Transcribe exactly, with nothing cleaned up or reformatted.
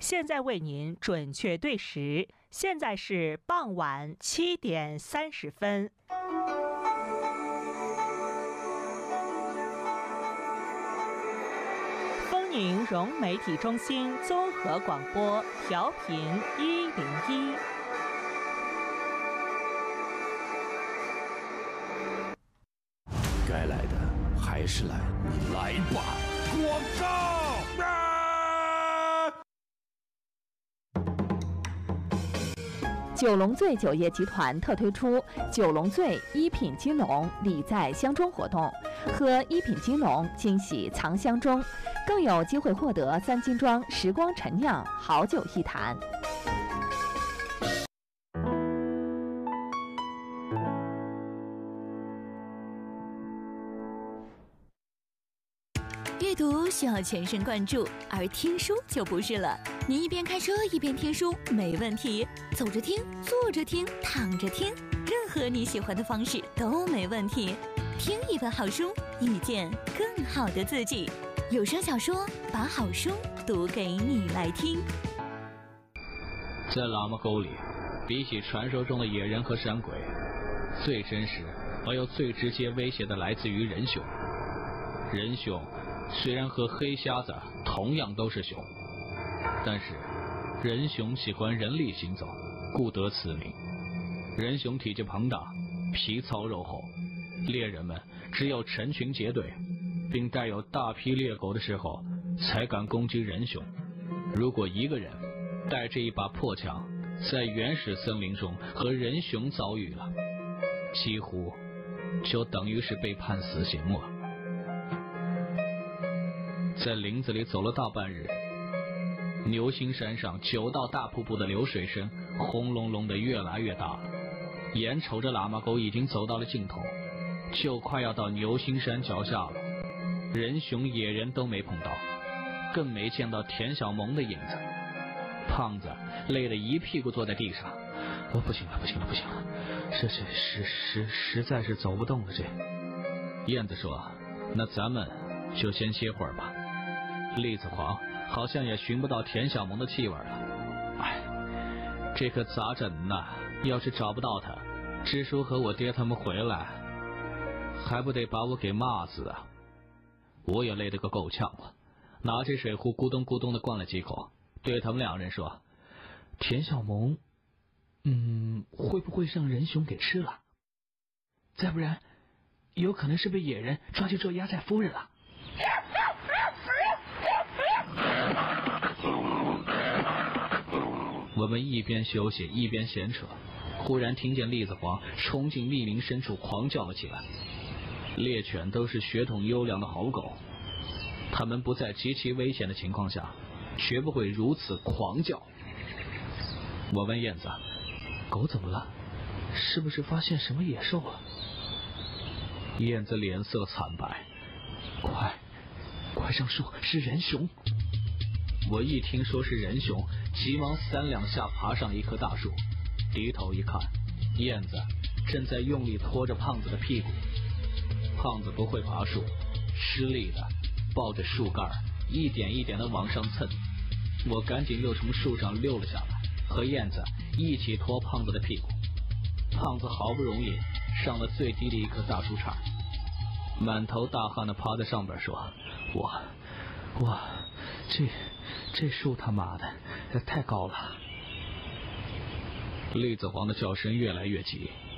现在为您准确对时，现在是傍晚七点三十分。丰宁融媒体中心综合广播，调频一零一。 该来的还是来，你来吧！广告。啊九龙醉酒业集团特推出九龙醉一品金龙礼在箱中活动，喝一品金龙惊喜藏箱中，更有机会获得三斤装时光陈酿好酒一坛。 阅读需要全神贯注，而听书就不是了。你一边开车一边听书没问题，走着听、坐着听、躺着听，任何你喜欢的方式都没问题。听一本好书，遇见更好的自己。有声小说，把好书读给你来听。 在喇嘛沟里，比起传说中的野人和山鬼，最真实而又最直接威胁的来自于人熊。人熊虽然和黑瞎子同样都是熊，但是人熊喜欢人力行走，故得此名。人熊体积庞大，皮糙肉厚，猎人们只有成群结队，并带有大批猎狗的时候，才敢攻击人熊。如果一个人带着一把破枪，在原始森林中和人熊遭遇了，几乎就等于是被判死刑了。在林子里走了大半日，牛心山上九道大瀑布的流水声轰隆隆的越来越大了。眼瞅着喇嘛沟已经走到了尽头，就快要到牛心山脚下了。人熊野人都没碰到，更没见到田小萌的影子。胖子累得一屁股坐在地上，我、哦、不行了不行了不行了，这这实实实在是走不动了。这燕子说，那咱们就先歇会儿吧。栗子黄好像也寻不到田小萌的气味了。哎，这可咋整呢？要是找不到他，支书和我爹他们回来，还不得把我给骂死啊！我也累得个够呛了，拿起水壶咕咚咕咚的灌了几口，对他们两人说：“田小萌，嗯，会不会让人熊给吃了？再不然，有可能是被野人抓去做压寨夫人了。”我们一边休息一边闲扯，忽然听见栗子黄冲进密林深处狂叫了起来。猎犬都是血统优良的好狗，它们不在极其危险的情况下绝不会如此狂叫。我问燕子，狗怎么了？是不是发现什么野兽了？燕子脸色惨白，快快上树，是人熊！我一听说是人熊，急忙三两下爬上一棵大树，低头一看，燕子正在用力拖着胖子的屁股。胖子不会爬树，吃力的抱着树干一点一点的往上蹭。我赶紧又从树上溜了下来，和燕子一起拖胖子的屁股。胖子好不容易上了最低的一棵大树杈，满头大汗的趴在上边说：“我我这这树他妈的太高了。”栗子黄的叫声越来越急，